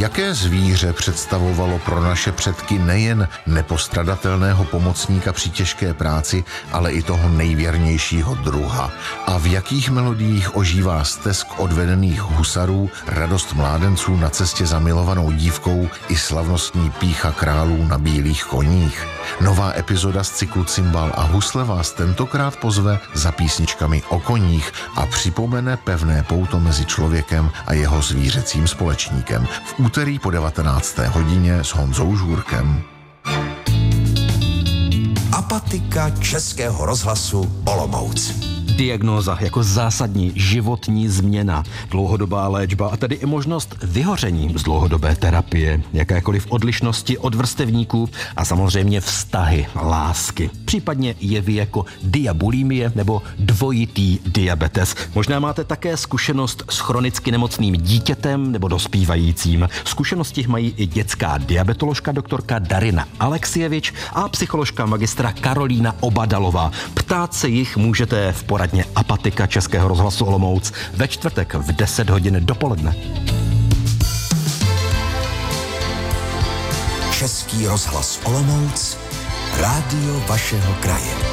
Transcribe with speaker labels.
Speaker 1: Jaké zvíře představovalo pro naše předky nejen nepostradatelného pomocníka při těžké práci, ale i toho nejvěrnějšího druha? A v jakých melodiích ožívá stesk odvedených husarů, radost mládenců na cestě za milovanou dívkou i slavnostní pýcha králů na bílých koních? Nová epizoda z cyklu Cimbál a husle vás tentokrát pozve za písničkami o koních a připomene pevné pouto mezi člověkem a jeho zvířecím společníkem. V úterý po 19. hodině s Honzou Žůrkem.
Speaker 2: Apatika Českého rozhlasu Olomouc.
Speaker 3: Diagnóza jako zásadní životní změna, dlouhodobá léčba a tedy i možnost vyhoření z dlouhodobé terapie, jakékoliv odlišnosti od vrstevníků a samozřejmě vztahy, lásky. Případně jevy jako diabulimie nebo dvojitý diabetes. Možná máte také zkušenost s chronicky nemocným dítětem nebo dospívajícím. Zkušenosti mají i dětská diabetoložka doktorka Darina Alexievič a psycholožka magistra Karolína Obadalová. Ptát se jich můžete v poradně Apatika Českého rozhlasu Olomouc ve čtvrtek v 10 hodin dopoledne.
Speaker 2: Český rozhlas Olomouc, rádio vašeho kraje.